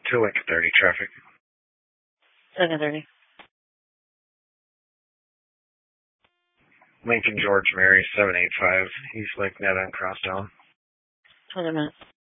to Lincoln 30 traffic. Lincoln 30. Lincoln George Mary 785, East Lake Netta and Crosstown. Hold on a minute.